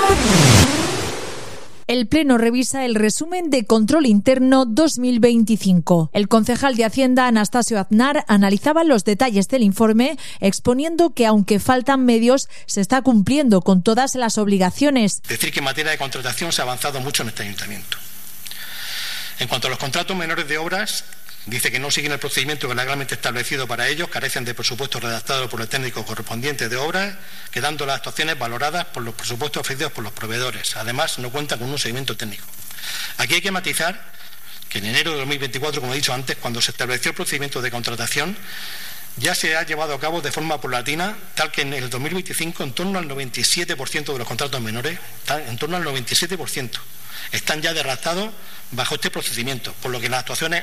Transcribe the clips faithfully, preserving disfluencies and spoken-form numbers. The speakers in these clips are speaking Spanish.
El Pleno revisa el resumen de Control Interno dos mil veinticinco. El concejal de Hacienda, Anastasio Aznar, analizaba los detalles del informe, exponiendo que aunque faltan medios, se está cumpliendo con todas las obligaciones. Decir que en materia de contratación se ha avanzado mucho en este ayuntamiento. En cuanto a los contratos menores de obras, dice que no siguen el procedimiento legalmente establecido para ellos, carecen de presupuestos redactados por el técnico correspondiente de obras, quedando las actuaciones valoradas por los presupuestos ofrecidos por los proveedores. Además, no cuentan con un seguimiento técnico. Aquí hay que matizar que en enero de dos mil veinticuatro, como he dicho antes, cuando se estableció el procedimiento de contratación, ya se ha llevado a cabo de forma paulatina, tal que en el dos mil veinticinco en torno al noventa y siete por ciento de los contratos menores, en torno al noventa y siete por ciento, están ya redactados bajo este procedimiento, por lo que las actuaciones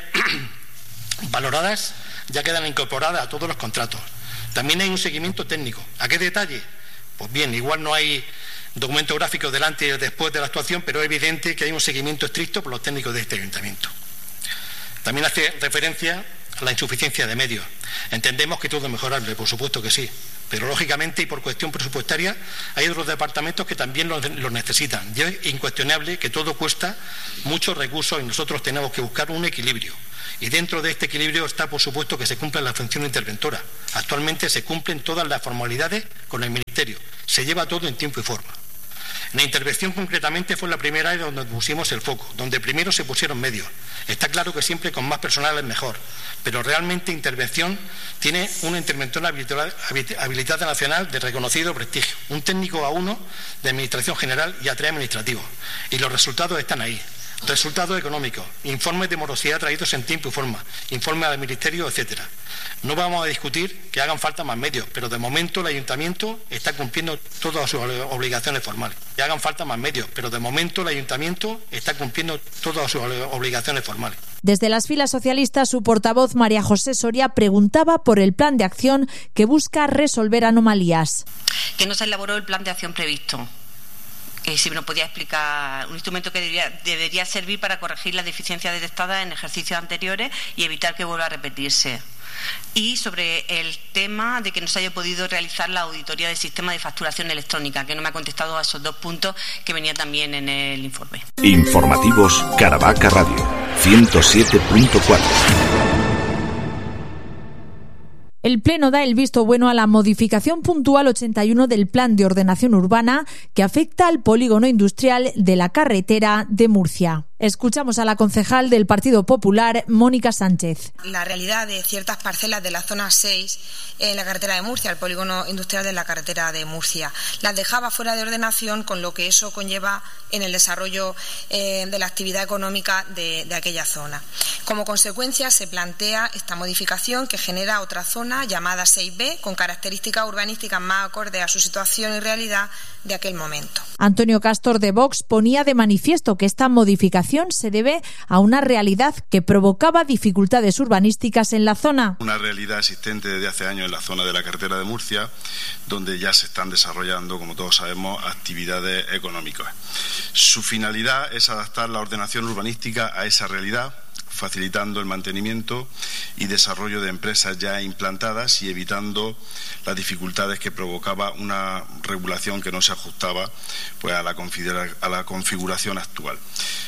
valoradas ya quedan incorporadas a todos los contratos. También hay un seguimiento técnico. ¿A qué detalle? Pues bien, igual no hay documento gráfico delante y después de la actuación, pero es evidente que hay un seguimiento estricto por los técnicos de este ayuntamiento. También hace referencia a la insuficiencia de medios. Entendemos que todo es mejorable, por supuesto que sí, pero lógicamente y por cuestión presupuestaria hay otros departamentos que también los, los necesitan. Y es incuestionable que todo cuesta muchos recursos y nosotros tenemos que buscar un equilibrio. Y dentro de este equilibrio está, por supuesto, que se cumpla la función interventora. Actualmente se cumplen todas las formalidades con el Ministerio. Se lleva todo en tiempo y forma. La intervención concretamente fue la primera área donde pusimos el foco, donde primero se pusieron medios. Está claro que siempre con más personal es mejor, pero realmente intervención tiene una interventora habilitada nacional de reconocido prestigio, un técnico A uno de Administración General y A tres administrativo. Y los resultados están ahí. Resultados económicos, informes de morosidad traídos en tiempo y forma, informes al Ministerio, etcétera. No vamos a discutir que hagan falta más medios, pero de momento el Ayuntamiento está cumpliendo todas sus obligaciones formales. Que hagan falta más medios, pero de momento el Ayuntamiento está cumpliendo todas sus obligaciones formales. Desde las filas socialistas, su portavoz María José Soria preguntaba por el plan de acción que busca resolver anomalías. Que no se elaboró el plan de acción previsto. Que si me lo podía explicar, un instrumento que debería, debería servir para corregir las deficiencias detectadas en ejercicios anteriores y evitar que vuelva a repetirse. Y sobre el tema de que no se haya podido realizar la auditoría del sistema de facturación electrónica, que no me ha contestado a esos dos puntos que venía también en el informe. Informativos Caravaca Radio, ciento siete punto cuatro. El Pleno da el visto bueno a la modificación puntual ochenta y uno del Plan de Ordenación Urbana que afecta al polígono industrial de la carretera de Murcia. Escuchamos a la concejal del Partido Popular, Mónica Sánchez. La realidad de ciertas parcelas de la zona seis en la carretera de Murcia, el polígono industrial de la carretera de Murcia, las dejaba fuera de ordenación, con lo que eso conlleva en el desarrollo eh, de la actividad económica de, de aquella zona. Como consecuencia, se plantea esta modificación que genera otra zona llamada seis B, con características urbanísticas más acordes a su situación y realidad de aquel momento. Antonio Castor de Vox ponía de manifiesto que esta modificación se debe a una realidad que provocaba dificultades urbanísticas en la zona. Una realidad existente desde hace años en la zona de la carretera de Murcia, donde ya se están desarrollando, como todos sabemos, actividades económicas. Su finalidad es adaptar la ordenación urbanística a esa realidad, facilitando el mantenimiento y desarrollo de empresas ya implantadas y evitando las dificultades que provocaba una regulación que no se ajustaba pues, a la configura- a la configuración actual.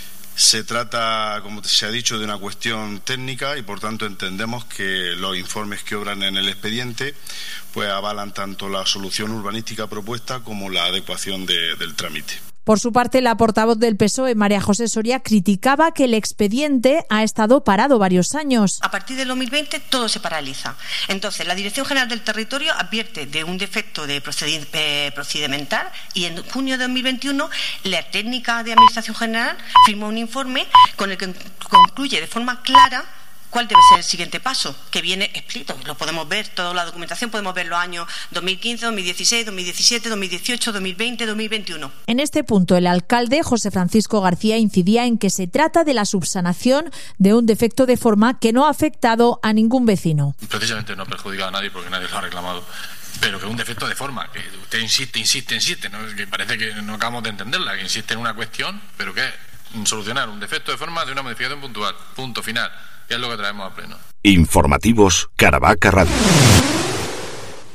Se trata, como se ha dicho, de una cuestión técnica y, por tanto, entendemos que los informes que obran en el expediente pues avalan tanto la solución urbanística propuesta como la adecuación de, del trámite. Por su parte, la portavoz del P S O E, María José Soria, criticaba que el expediente ha estado parado varios años. A partir del dos mil veinte todo se paraliza. Entonces, la Dirección General del Territorio advierte de un defecto de proced- eh, procedimental y en junio de dos mil veintiuno la técnica de Administración General firmó un informe con el que concluye de forma clara cuál debe ser el siguiente paso, que viene escrito. Lo podemos ver, toda la documentación, podemos ver los años dos mil quince, dos mil dieciséis, dos mil diecisiete, dos mil dieciocho, dos mil veinte, dos mil veintiuno. En este punto, el alcalde José Francisco García incidía en que se trata de la subsanación de un defecto de forma que no ha afectado a ningún vecino. Precisamente no ha perjudicado a nadie porque nadie lo ha reclamado. Pero que es un defecto de forma, que usted insiste, insiste, insiste, ¿no? Que parece que no acabamos de entenderla, que insiste en una cuestión, pero que es solucionar un defecto de forma de una modificación puntual, punto final. Y es lo que traemos a pleno. Informativos Caravaca Radio.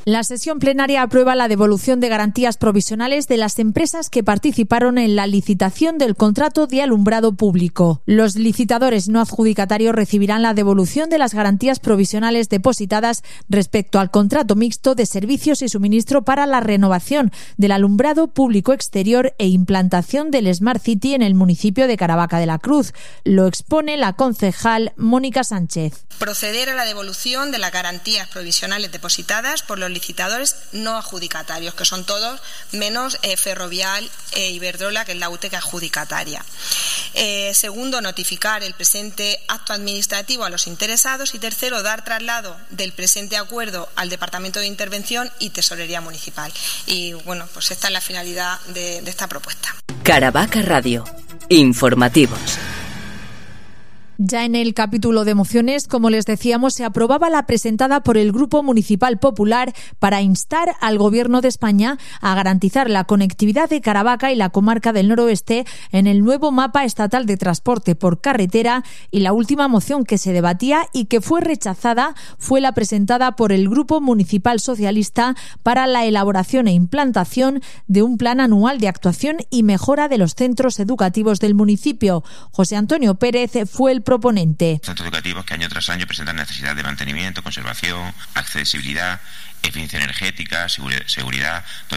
La sesión plenaria aprueba la devolución de garantías provisionales de las empresas que participaron en la licitación del contrato de alumbrado público. Los licitadores no adjudicatarios recibirán la devolución de las garantías provisionales depositadas respecto al contrato mixto de servicios y suministro para la renovación del alumbrado público exterior e implantación del Smart City en el municipio de Caravaca de la Cruz. Lo expone la concejal Mónica Sánchez. Proceder a la devolución de las garantías provisionales depositadas por los licitadores no adjudicatarios, que son todos menos eh, Ferrovial e Iberdrola, que es la U T E adjudicataria. Eh, segundo, notificar el presente acto administrativo a los interesados. Y tercero, dar traslado del presente acuerdo al Departamento de Intervención y Tesorería Municipal. Y bueno, pues esta es la finalidad de, de esta propuesta. Caravaca Radio. Informativos. Ya en el capítulo de mociones, como les decíamos, se aprobaba la presentada por el Grupo Municipal Popular para instar al Gobierno de España a garantizar la conectividad de Caravaca y la comarca del Noroeste en el nuevo mapa estatal de transporte por carretera, y la última moción que se debatía y que fue rechazada fue la presentada por el Grupo Municipal Socialista para la elaboración e implantación de un plan anual de actuación y mejora de los centros educativos del municipio. José Antonio Pérez fue el proponente. Centros educativos que año tras año presentan necesidad de mantenimiento, conservación, accesibilidad, eficiencia energética, seguridad,